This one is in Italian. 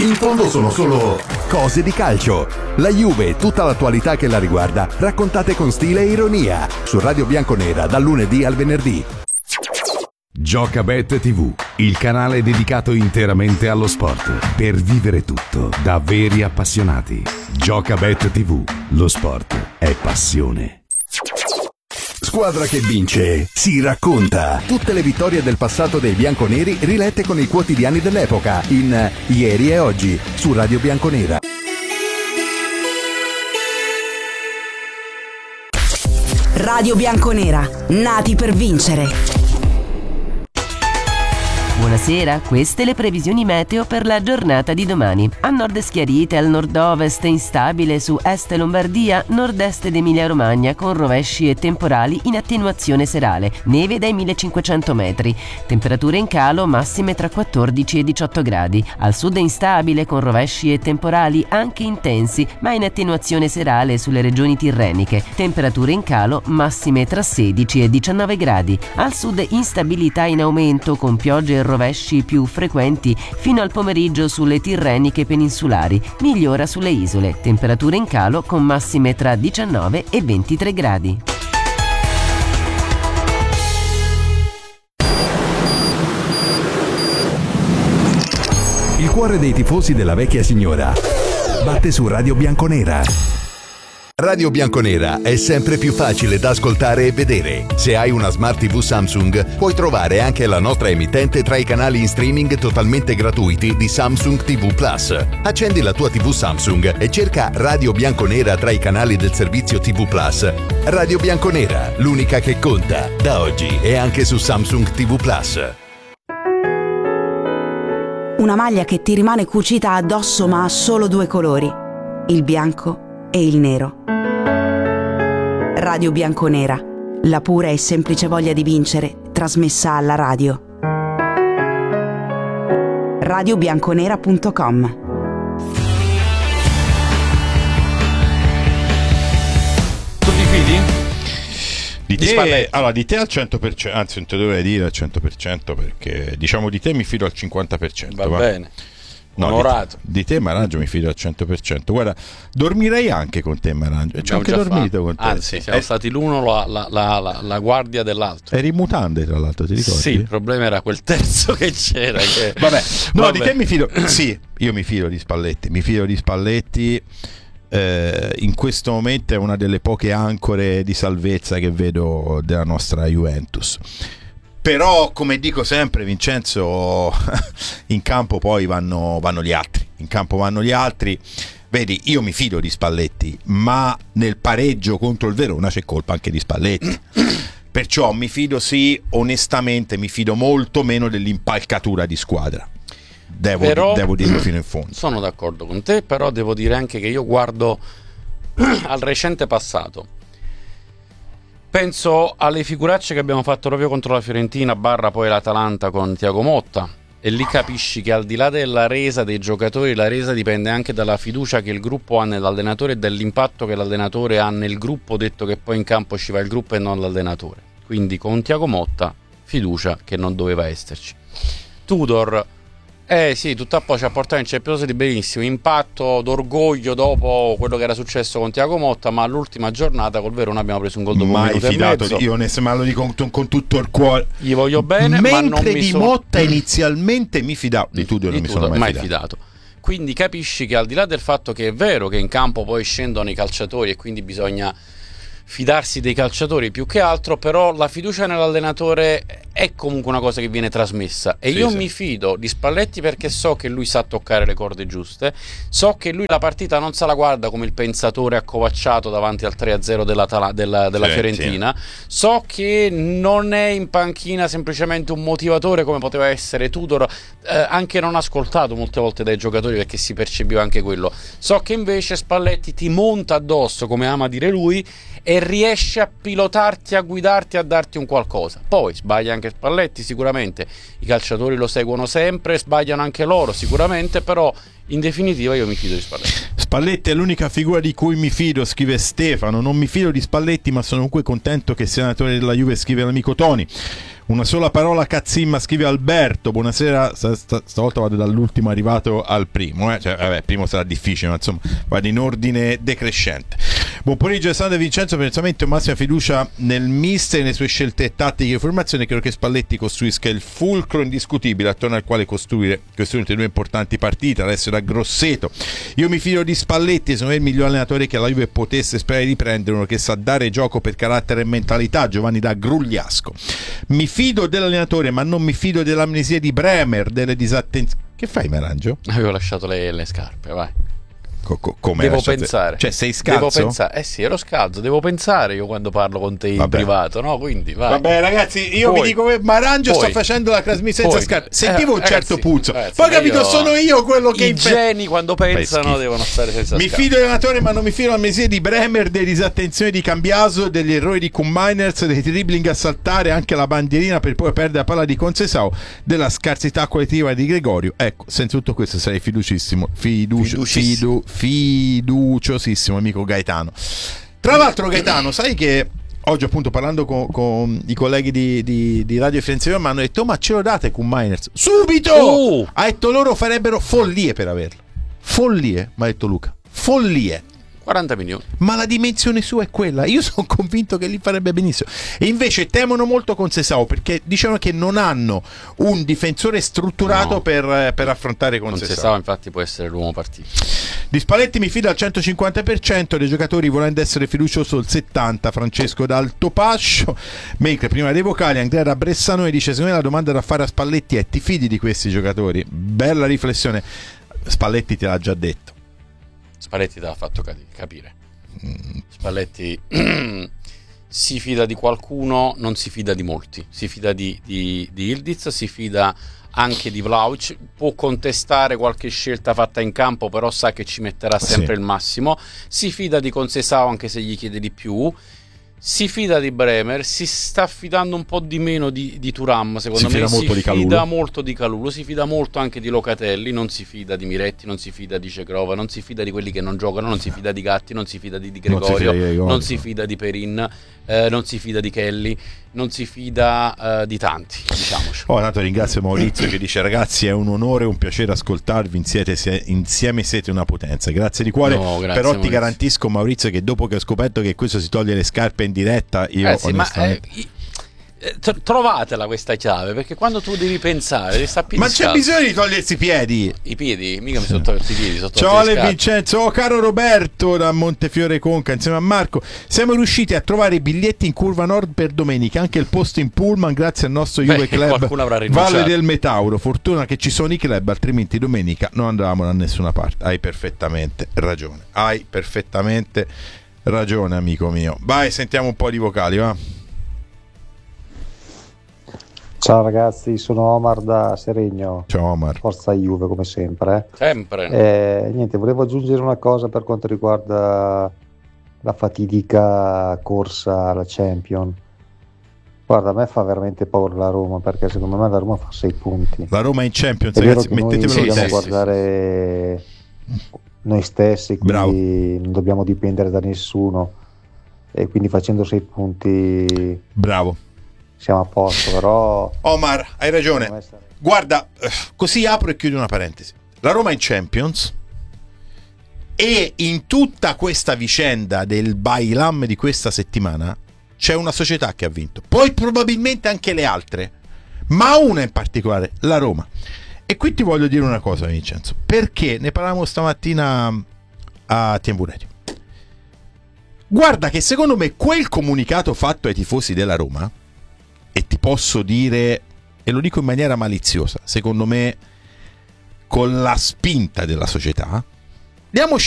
In fondo sono solo cose di calcio. La Juve e tutta l'attualità che la riguarda, raccontate con stile e ironia. Su Radio Bianconera, dal lunedì al venerdì. Giocabet TV, il canale dedicato interamente allo sport. Per vivere tutto da veri appassionati. Giocabet TV, lo sport è passione. Squadra che vince si racconta. Tutte le vittorie del passato dei bianconeri rilette con i quotidiani dell'epoca in Ieri e Oggi su Radio Bianconera. Radio Bianconera, nati per vincere. Buonasera, queste le previsioni meteo per la giornata di domani. A nord schiarite, al nord-ovest instabile su est Lombardia, nord-est ed Emilia-Romagna con rovesci e temporali in attenuazione serale, neve dai 1500 metri. Temperature in calo massime tra 14 e 18 gradi. Al sud instabile con rovesci e temporali anche intensi, ma in attenuazione serale sulle regioni tirreniche. Temperature in calo massime tra 16 e 19 gradi. Al sud instabilità in aumento con piogge e rovesci più frequenti fino al pomeriggio sulle tirreniche peninsulari, migliora sulle isole, temperature in calo con massime tra 19 e 23 gradi. Il cuore dei tifosi della vecchia signora batte su Radio Bianconera. Radio Bianconera è sempre più facile da ascoltare e vedere. Se hai una Smart TV Samsung, puoi trovare anche la nostra emittente tra i canali in streaming totalmente gratuiti di Samsung TV Plus. Accendi la tua TV Samsung e cerca Radio Bianconera tra i canali del servizio TV Plus. Radio Bianconera, l'unica che conta. Da oggi è anche su Samsung TV Plus. Una maglia che ti rimane cucita addosso ma ha solo due colori, il bianco e il nero. Radio Bianconera, la pura e semplice voglia di vincere, trasmessa alla radio. radiobianconera.com. Tu ti fidi? Di te, allora, di te al 100%, anzi non te dovrei dire al 100% perché diciamo di te mi fido al 50%. Va bene. No, onorato. Di te Marangio mi fido al 100%. Guarda, dormirei anche con te Marangio. Ci ho anche dormito con te. Anzi, siamo stati l'uno la guardia dell'altro. Eri in mutande tra l'altro, ti ricordi? Sì, il problema era quel terzo che c'era che... Vabbè, no, di te mi fido. Sì, io mi fido di Spalletti. Mi fido di Spalletti. In questo momento è una delle poche ancore di salvezza che vedo della nostra Juventus. Però, come dico sempre, Vincenzo, in campo poi vanno gli altri. In campo vanno gli altri. Vedi, io mi fido di Spalletti, ma nel pareggio contro il Verona c'è colpa anche di Spalletti. Perciò mi fido, sì, onestamente mi fido molto meno dell'impalcatura di squadra. Devo dirlo fino in fondo. Sono d'accordo con te, però devo dire anche che io guardo al recente passato. Penso alle figuracce che abbiamo fatto proprio contro la Fiorentina / poi l'Atalanta con Thiago Motta, e lì capisci che al di là della resa dei giocatori, la resa dipende anche dalla fiducia che il gruppo ha nell'allenatore e dall'impatto che l'allenatore ha nel gruppo, detto che poi in campo ci va il gruppo e non l'allenatore. Quindi con Thiago Motta fiducia che non doveva esserci. Tudor, sì, tutto a poco ci ha portato in Champions League benissimo, impatto d'orgoglio dopo quello che era successo con Thiago Motta, ma all'ultima giornata col Verona abbiamo preso un gol dopo un minuto fidato e mezzo. Io ma lo dico con tutto il cuore. Gli voglio bene, mentre ma non mi di Motta inizialmente mi fidavo, di Tudor non mi sono mai fidato. Quindi capisci che al di là del fatto che è vero che in campo poi scendono i calciatori e quindi bisogna fidarsi dei calciatori più che altro, però la fiducia nell'allenatore è comunque una cosa che viene trasmessa e io mi fido di Spalletti perché so che lui sa toccare le corde giuste, so che lui la partita non se la guarda come il pensatore accovacciato davanti al 3-0 della Fiorentina, so che non è in panchina semplicemente un motivatore come poteva essere Tudor, anche non ascoltato molte volte dai giocatori perché si percepiva anche quello, so che invece Spalletti ti monta addosso come ama dire lui e riesce a pilotarti, a guidarti, a darti un qualcosa. Poi sbaglia anche Spalletti sicuramente, i calciatori lo seguono sempre, sbagliano anche loro sicuramente, però in definitiva io mi fido di Spalletti. Spalletti è l'unica figura di cui mi fido, scrive Stefano. Non mi fido di Spalletti, ma sono comunque contento che il senatore della Juve, scrive l'amico Tony. Una sola parola cazzimma, scrive Alberto. Buonasera, stavolta vado dall'ultimo arrivato al primo, cioè, vabbè, primo sarà difficile, ma insomma vado in ordine decrescente. Buon pomeriggio Alessandro De Vincenzo, personalmente ho massima fiducia nel mister e nelle sue scelte tattiche e formazione. Credo che Spalletti costruisca il fulcro indiscutibile attorno al quale costruire queste ultime 2 importanti partite. Adesso da Grosseto, io mi fido di Spalletti, secondo me il miglior allenatore che la Juve potesse sperare di prendere, uno che sa dare gioco per carattere e mentalità. Giovanni da Grugliasco. Mi fido dell'allenatore, ma non mi fido dell'amnesia di Bremer, delle disattenzioni. Che fai, Marangio? Avevo lasciato le scarpe, vai. Come devo pensare. Cioè sei scalzo? Devo pensare. Sì, ero scalzo, devo pensare io quando parlo con te in privato, no? Quindi vai. Vabbè ragazzi, io vi dico che Marangio sta facendo la trasmissione senza scarpe. Sentivo un certo puzzo. Poi capito, sono io quello che i geni quando pensano devono stare senza scarpe. Mi fido dell'allenatore, ma non mi fido dell'amnesia di Bremer, delle disattenzioni di Cambiaso, degli errori di Koen Meiners, dei dribbling a saltare, anche la bandierina per poi perdere la palla di Concesao, della scarsità collettiva di Gregorio. Ecco, senza tutto questo sarei fiduciosissimo amico Gaetano. Tra l'altro Gaetano, sai che oggi appunto parlando con i colleghi di Radio Firenze mi hanno detto: ma ce lo date con Miners? Subito! Ha detto loro farebbero follie per averlo. Follie, mi ha detto Luca. Follie. 40 milioni. Ma la dimensione sua è quella. Io sono convinto che li farebbe benissimo. E invece temono molto Concesao, perché dicono che non hanno un difensore strutturato per affrontare Concesao. Infatti può essere l'uomo partito. Di Spalletti mi fido al 150%, dei giocatori volendo essere fiducioso il 70%. Francesco d'Alto Pascio. Mentre prima dei vocali Andrea da Bressanone dice: secondo me la domanda da fare a Spalletti è: ti fidi di questi giocatori? Bella riflessione. Spalletti te l'ha già detto. Spalletti te l'ha fatto capire. Spalletti si fida di qualcuno, non si fida di molti. Si fida di Ildiz, si fida anche di Vlahovic. Può contestare qualche scelta fatta in campo, però sa che ci metterà sempre il massimo. Si fida di Concesao anche se gli chiede di più. Si fida di Bremer, si sta fidando un po' di meno di Thuram, secondo me. Si fida molto di Kalulu, si fida molto anche di Locatelli, non si fida di Miretti, non si fida di Cegrova, non si fida di quelli che non giocano, non si fida di Gatti, non si fida di Gregorio, non si fida di Perin, non si fida di Kelly, non si fida di tanti, diciamoci. Tanto ringrazio Maurizio che dice: ragazzi, è un onore e un piacere ascoltarvi, insieme siete una potenza. Grazie di cuore. Però Maurizio, ti garantisco Maurizio che dopo che ho scoperto che questo si toglie le scarpe in diretta, io onestamente trovatela questa chiave, perché quando tu devi pensare devi stare ma c'è bisogno di togliersi i piedi, mica mi sono tolti i piedi sotto. Ciao Ale Vincenzo. Caro Roberto da Montefiore Conca, insieme a Marco siamo riusciti a trovare i biglietti in curva nord per domenica, anche il posto in pullman grazie al nostro Juve Club Valle del Metauro. Fortuna che ci sono i club, altrimenti domenica non andavamo da nessuna parte. Hai perfettamente ragione, amico mio. Vai, sentiamo un po' di vocali, va. Ciao ragazzi, sono Omar da Seregno. Ciao Omar. Forza Juve come sempre. Niente, volevo aggiungere una cosa per quanto riguarda la fatidica corsa alla Champions. Guarda, a me fa veramente paura la Roma, perché secondo me la Roma fa 6 punti. La Roma in Champions, è ragazzi, mettetevelo in testa. Dobbiamo guardare noi stessi, quindi non dobbiamo dipendere da nessuno. E quindi facendo 6 punti... Bravo. Siamo a posto, però... Omar, hai ragione. Guarda, così apro e chiudo una parentesi. La Roma in Champions, e in tutta questa vicenda del bailam di questa settimana c'è una società che ha vinto. Poi probabilmente anche le altre, ma una in particolare, la Roma. E qui ti voglio dire una cosa, Vincenzo, perché ne parlavamo stamattina a Tiembureri. Guarda che secondo me quel comunicato fatto ai tifosi della Roma, e ti posso dire, e lo dico in maniera maliziosa, secondo me con la spinta della società, diamoci